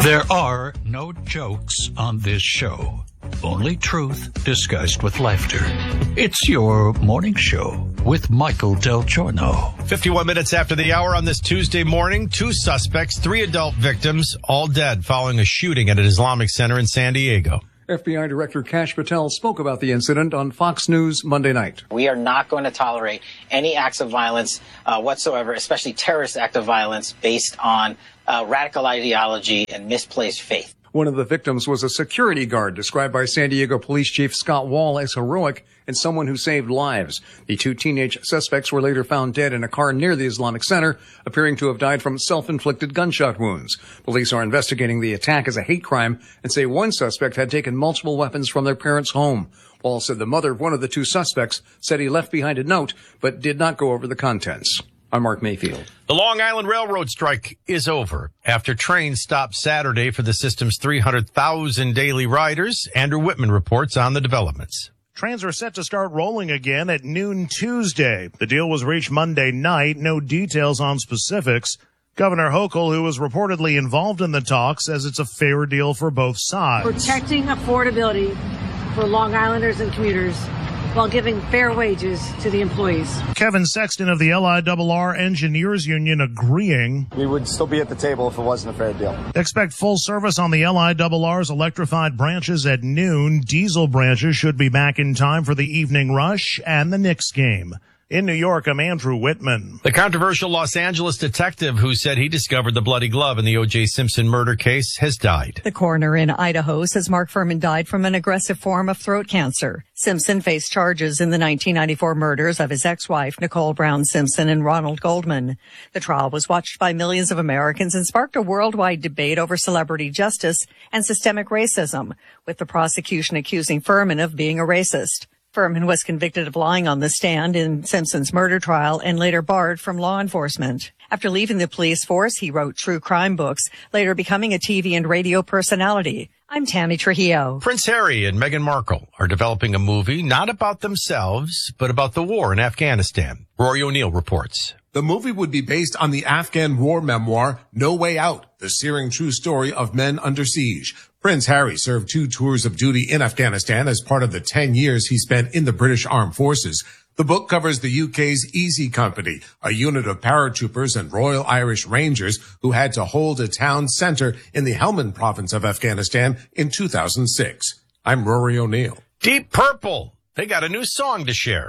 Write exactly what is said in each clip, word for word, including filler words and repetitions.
There are no jokes on this show. Only truth disguised with laughter. It's your morning show with Michael Del Giorno. fifty-one minutes after the hour on this Tuesday morning, two suspects, three adult victims, all dead following a shooting at an Islamic center in San Diego. F B I Director Kash Patel spoke about the incident on Fox News Monday night. We are not going to tolerate any acts of violence uh, whatsoever, especially terrorist act of violence based on uh, radical ideology and misplaced faith. One of the victims was a security guard described by San Diego Police Chief Scott Wall as heroic and someone who saved lives. The two teenage suspects were later found dead in a car near the Islamic Center, appearing to have died from self-inflicted gunshot wounds. Police are investigating the attack as a hate crime and say one suspect had taken multiple weapons from their parents' home. Wall said the mother of one of the two suspects said he left behind a note, but did not go over the contents. I'm Mark Mayfield. The Long Island Railroad strike is over. After trains stopped Saturday for the system's three hundred thousand daily riders, Andrew Whitman reports on the developments. Trains are set to start rolling again at noon Tuesday. The deal was reached Monday night. No details on specifics. Governor Hochul, who was reportedly involved in the talks, says it's a fair deal for both sides. Protecting affordability for Long Islanders and commuters while giving fair wages to the employees. Kevin Sexton of the L I R R Engineers Union agreeing. We would still be at the table if it wasn't a fair deal. Expect full service on the L I R R's electrified branches at noon. Diesel branches should be back in time for the evening rush and the Knicks game. In New York, I'm Andrew Whitman. The controversial Los Angeles detective who said he discovered the bloody glove in the O J Simpson murder case has died. The coroner in Idaho says Mark Furman died from an aggressive form of throat cancer. Simpson faced charges in the nineteen ninety-four murders of his ex-wife, Nicole Brown Simpson, and Ronald Goldman. The trial was watched by millions of Americans and sparked a worldwide debate over celebrity justice and systemic racism, with the prosecution accusing Furman of being a racist. Furman was convicted of lying on the stand in Simpson's murder trial and later barred from law enforcement. After leaving the police force, he wrote true crime books, later becoming a T V and radio personality. I'm Tammy Trujillo. Prince Harry and Meghan Markle are developing a movie not about themselves, but about the war in Afghanistan. Rory O'Neill reports. The movie would be based on the Afghan war memoir, No Way Out, the searing true story of men under siege. Prince Harry served two tours of duty in Afghanistan as part of the ten years he spent in the British Armed Forces. The book covers the U K's Easy Company, a unit of paratroopers and Royal Irish Rangers who had to hold a town center in the Helmand province of Afghanistan in two thousand six. I'm Rory O'Neill. Deep Purple. They got a new song to share.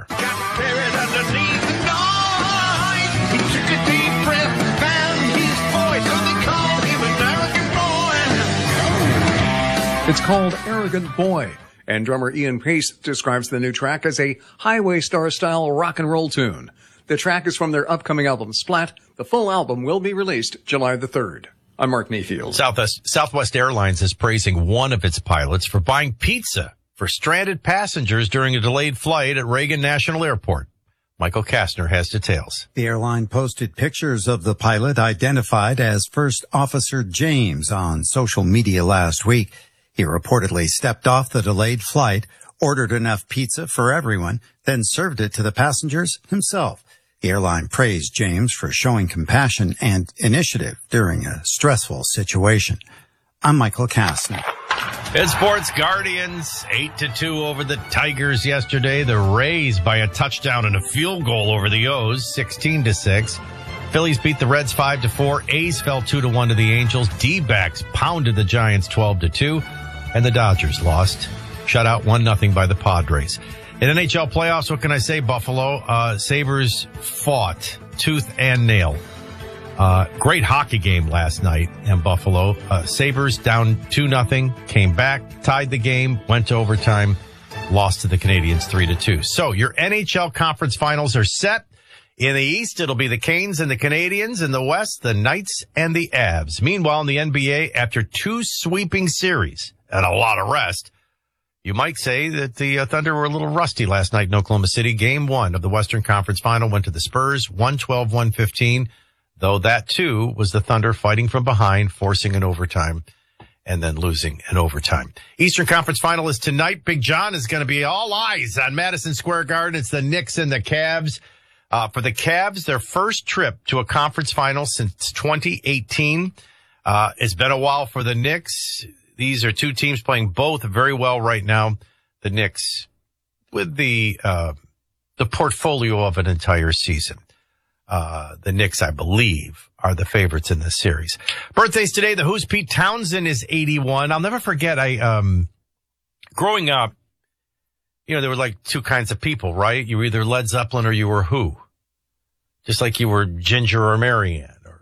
It's called Arrogant Boy, and drummer Ian Pace describes the new track as a highway star-style rock and roll tune. The track is from their upcoming album Splat. The full album will be released July the third. I'm Mark Mayfield. Southwest, Southwest Airlines is praising one of its pilots for buying pizza for stranded passengers during a delayed flight at Reagan National Airport. Michael Kastner has details. The airline posted pictures of the pilot identified as First Officer James on social media last week. He reportedly stepped off the delayed flight, ordered enough pizza for everyone, then served it to the passengers himself. The airline praised James for showing compassion and initiative during a stressful situation. I'm Michael Kastner. In sports, Guardians eight to two over the Tigers yesterday. The Rays by a touchdown and a field goal over the O's, sixteen to six. Phillies beat the Reds five to four. A's fell two to one to the Angels. D-backs pounded the Giants twelve to two. And the Dodgers lost, shut out one nothing by the Padres. In N H L playoffs, what can I say, Buffalo? Uh, Sabres fought tooth and nail. Uh, great hockey game last night in Buffalo. Uh, Sabres down two nothing, came back, tied the game, went to overtime, lost to the Canadiens three to two. So your N H L conference finals are set. In the East, it'll be the Canes and the Canadiens. In the West, the Knights and the Avs. Meanwhile, in the N B A, after two sweeping series and a lot of rest, you might say that the uh, Thunder were a little rusty last night in Oklahoma City. Game one of the Western Conference Final went to the Spurs, one twelve, one fifteen, though that, too, was the Thunder fighting from behind, forcing an overtime, and then losing an overtime. Eastern Conference Final is tonight. Big John is going to be all eyes on Madison Square Garden. It's the Knicks and the Cavs. Uh, for the Cavs, their first trip to a conference final since twenty eighteen. Uh, it's been a while for the Knicks. These are two teams playing both very well right now. The Knicks with the, uh, the portfolio of an entire season. Uh, the Knicks, I believe, are the favorites in this series. Birthdays today. The Who's Pete Townsend is eighty-one. I'll never forget. I, um, growing up, you know, there were like two kinds of people, right? You were either Led Zeppelin or you were Who. Just like you were Ginger or Marianne or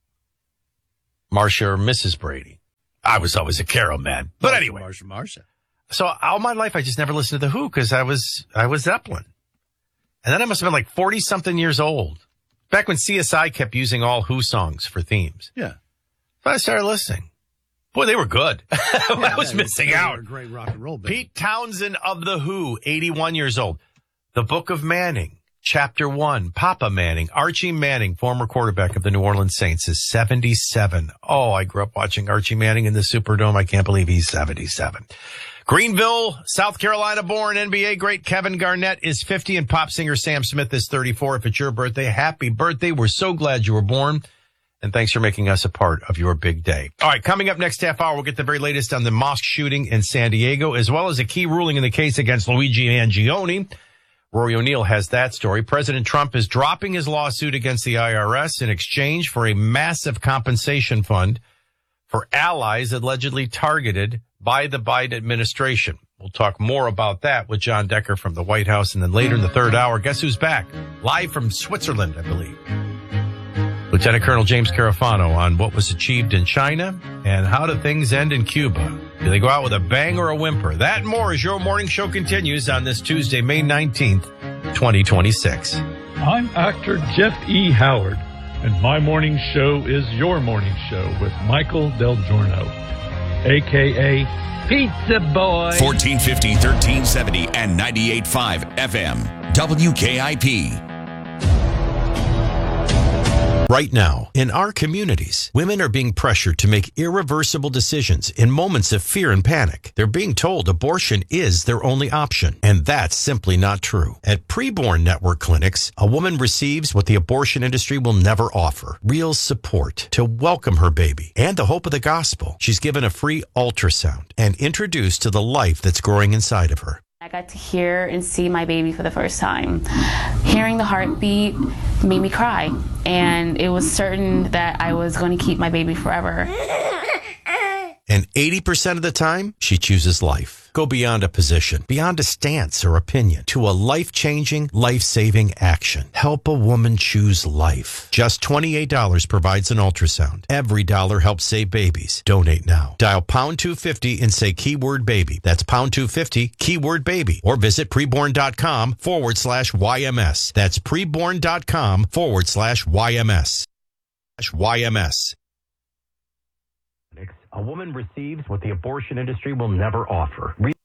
Marcia or Missus Brady. I was always a Carol man. But anyway. Marcia, Marcia. So all my life, I just never listened to The Who because I was, I was Zeppelin. And then I must have been like forty something years old. Back when C S I kept using all Who songs for themes. Yeah. So I started listening. Boy, they were good. I was yeah, missing they were out. a great rock and roll band. Pete Townsend of The Who, eighty-one years old. The Book of Manning, Chapter one, Papa Manning, Archie Manning, former quarterback of the New Orleans Saints, is seventy-seven. Oh, I grew up watching Archie Manning in the Superdome. I can't believe he's seventy-seven. Greenville, South Carolina born N B A great Kevin Garnett is fifty, and pop singer Sam Smith is thirty-four. If it's your birthday, happy birthday. We're so glad you were born, and thanks for making us a part of your big day. All right, coming up next half hour, we'll get the very latest on the mosque shooting in San Diego, as well as a key ruling in the case against Luigi Mangione. Rory O'Neill has that story. President Trump is dropping his lawsuit against the I R S in exchange for a massive compensation fund for allies allegedly targeted by the Biden administration. We'll talk more about that with John Decker from the White House. And then later in the third hour, guess who's back? Live from Switzerland, I believe. Lieutenant Colonel James Carafano on what was achieved in China and how do things end in Cuba. Do they go out with a bang or a whimper? That and more as your morning show continues on this Tuesday, May nineteenth, twenty twenty-six. I'm actor Jeff E. Howard, and my morning show is your morning show with Michael Del Giorno, a k a. Pizza Boy. fourteen fifty, thirteen seventy, and ninety-eight point five F M. W K I P. Right now, in our communities, women are being pressured to make irreversible decisions in moments of fear and panic. They're being told abortion is their only option, and that's simply not true. At Preborn Network Clinics, a woman receives what the abortion industry will never offer: real support to welcome her baby and the hope of the gospel. She's given a free ultrasound and introduced to the life that's growing inside of her. I got to hear and see my baby for the first time. Hearing the heartbeat made me cry, and it was certain that I was going to keep my baby forever. And eighty percent of the time, she chooses life. Go beyond a position, beyond a stance or opinion, to a life-changing, life-saving action. Help a woman choose life. Just twenty-eight dollars provides an ultrasound. Every dollar helps save babies. Donate now. Dial pound two fifty and say keyword baby. That's pound two fifty, keyword baby. Or visit preborn.com forward slash YMS. That's preborn.com forward slash YMS. YMS. A woman receives what the abortion industry will never offer.